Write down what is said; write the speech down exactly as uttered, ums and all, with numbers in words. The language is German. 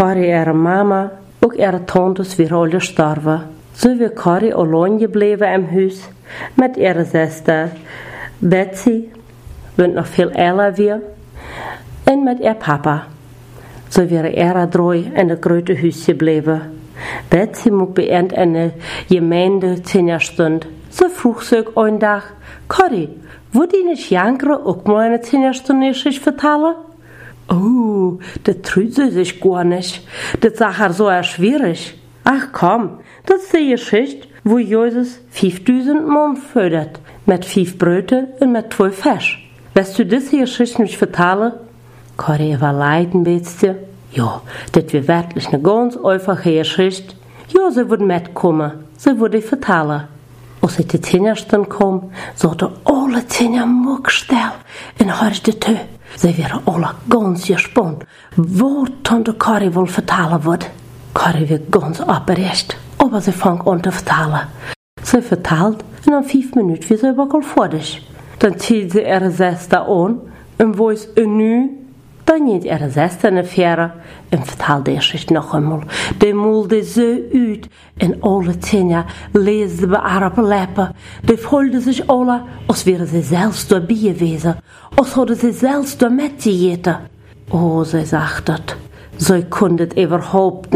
Corrie ihre Mama und ihre Tantes wir alle gestorben. So wie Corrie allein geblieben im Haus mit ihrer Schwester Betsy, die noch viel älter war, und mit ihr Papa. So wäre ihre drei in der großen Haus geblieben. Betsy muss beend in der Gemeinde Zehnerstunde. So frug sie einen Tag, Corrie, wo die nicht jankere auch mal eine Zehnerstunde vertellen? Oh, das traut sie sich gar nicht. Das ist auch so schwierig. Ach komm, das ist die Geschichte, wo Jesus fünftausend Mann fördert. Mit fünf Bröte und mit zwei Fisch. Weißt du das hier Geschichte nicht vertellen? Corrie war leid ein bisschen. Ja, das wird wirklich eine ganz einfache Geschichte. Ja, sie würde mitkommen. Sie würde vertellen. Als ich die Zehnerstunde kam, sollten alle Zehner muckstill und hörte zu. Sie wären alle ganz gespannt, wo Tante Corrie wohl vertellen wird. Corrie wird ganz abgeregt, aber sie fängt an zu vertellen. Sie vertelt und in fünf Minuten wird sie wirklich fertig. Dann zieht sie ihre Schwester an und wo ist nu? Dann geht ihre Schwester in die Fähre und vertelt die Geschichte noch einmal. Die mulde so uit und alle Zehner lesen bei ihre Lippen. Die fühlten sich alle, als wären sie selbst dabei gewesen, als hätten sie selbst da mitgegeten. Oh, sie sagt das. Sie konnten überhaupt